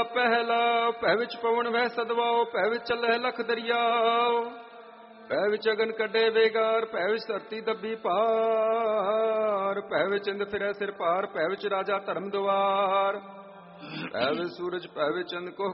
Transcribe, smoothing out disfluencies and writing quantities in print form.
ਪਹਿਲਾ ਭੈ ਵਿੱਚ ਪਵਨ ਵਹਿ ਸਦਵਾਓ, ਭੈ ਵਿੱਚ ਚੱਲਹਿ ਲਖ ਦਰਿਆਓ, ਭੈ ਵਿੱਚ ਅਗਨ ਕੱਢੇ ਬੇਗਾਰ, ਭੈ ਵਿੱਚ ਧਰਤੀ ਦੱਬੀ ਪਾਰ, ਭੈ ਵਿੱਚ ਇੰਦ ਫਿਰੈ ਸਿਰ ਭਾਰ, ਭੈ ਵਿੱਚ ਰਾਜਾ ਧਰਮ ਦੁਆਰ, ਭੈ ਵਿੱਚ ਸੂਰਜ ਭੈ ਵਿੱਚ ਚੰਦ ਕੋ